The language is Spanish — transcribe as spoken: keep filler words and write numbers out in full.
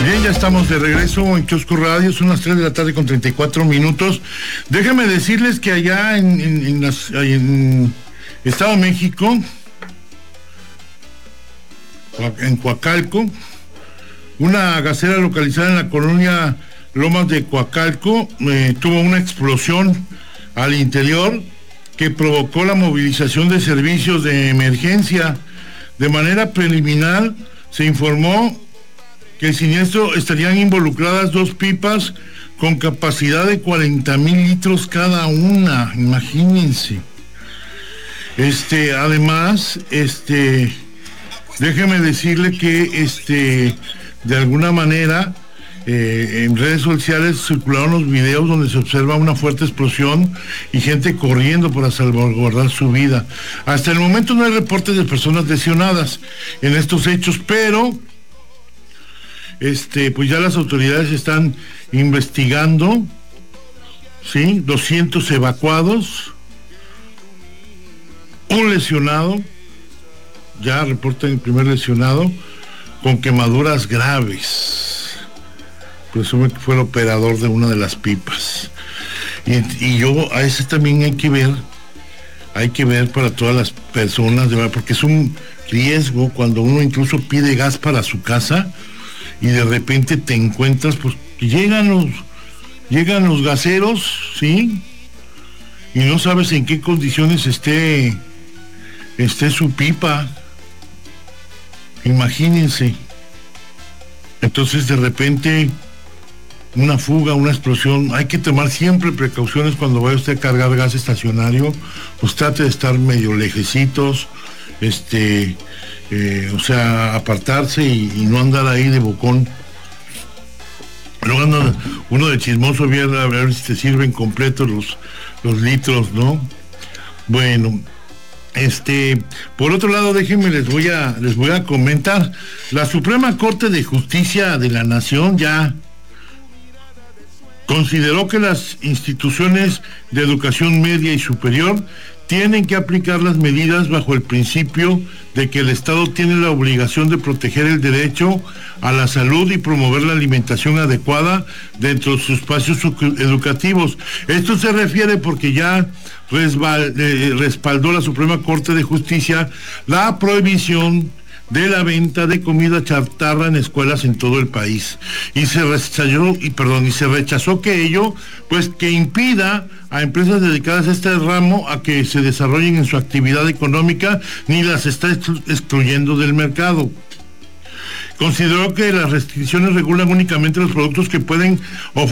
Bien, ya estamos de regreso en Kiosco Radio, son las tres de la tarde con treinta y cuatro minutos. Déjenme decirles que allá en, en, en, las, en Estado de México, en Coacalco, una gasera localizada en la colonia Lomas de Coacalco eh, tuvo una explosión al interior que provocó la movilización de servicios de emergencia. De manera preliminar se informó que el siniestro estarían involucradas dos pipas con capacidad de cuarenta mil litros cada una, imagínense. Este, además, este, déjeme decirle que, este, de alguna manera, eh, en redes sociales circularon los videos donde se observa una fuerte explosión y gente corriendo para salvaguardar su vida. Hasta el momento no hay reportes de personas lesionadas en estos hechos, pero Este, pues ya las autoridades están investigando, ¿sí? doscientos evacuados, un lesionado, ya reportan el primer lesionado, con quemaduras graves. Presume que fue el operador de una de las pipas. Y, y yo, a ese también hay que ver, hay que ver para todas las personas, de verdad, porque es un riesgo cuando uno incluso pide gas para su casa, y de repente te encuentras, pues, que llegan los, llegan los gaseros, ¿sí? Y no sabes en qué condiciones esté, esté su pipa. Imagínense. Entonces, de repente, una fuga, una explosión. Hay que tomar siempre precauciones cuando vaya usted a cargar gas estacionario. Pues trate de estar medio lejecitos, este... Eh, o sea, apartarse y, y no andar ahí de bocón. Luego anda uno de chismoso, a ver, a ver si te sirven completos los, los litros, ¿no? Bueno, este, por otro lado, déjenme, les voy a, les voy a comentar. La Suprema Corte de Justicia de la Nación ya consideró que las instituciones de educación media y superior tienen que aplicar las medidas bajo el principio de que el Estado tiene la obligación de proteger el derecho a la salud y promover la alimentación adecuada dentro de sus espacios educativos. Esto se refiere porque ya resbal, eh, respaldó la Suprema Corte de Justicia la prohibición de la venta de comida chatarra en escuelas en todo el país, y se rechazó y perdón y se rechazó que ello pues que impida a empresas dedicadas a este ramo a que se desarrollen en su actividad económica, ni las está exclu- excluyendo del mercado. Consideró que las restricciones regulan únicamente los productos que pueden ofrecer